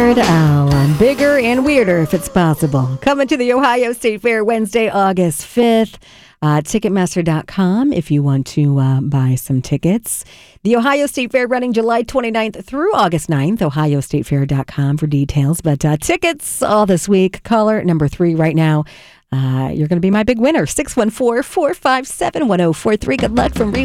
Weird Al. Bigger and weirder if it's possible. Coming to the Ohio State Fair Wednesday, August 5th. Ticketmaster.com if you want to buy some tickets. The Ohio State Fair running July 29th through August 9th. OhioStateFair.com for details. But tickets all this week. Caller number 3 right now. You're going to be my big winner. 614-457-1043. Good luck from Rewind.